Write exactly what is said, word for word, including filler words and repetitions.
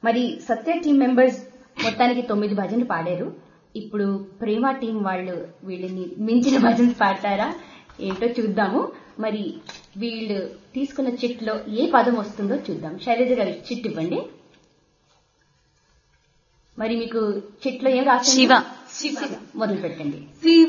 మరి సత్య team members మొత్తానికి తొమ్మిది భజనలు పాడారు. ఇప్పుడు ప్రేమ టీం వాళ్ళు వీళ్ళని మించిన భజన పాడతారా ఏంటో చూద్దాము. మరి వీళ్ళు తీసుకున్న చిట్లో ఏ పదం వస్తుందో చూద్దాం. శైలజ గారు చిట్ ఇవ్వండి. మరి మీకు చిట్లో ఏం రాసింది? శివ. మొదలు పెట్టండి.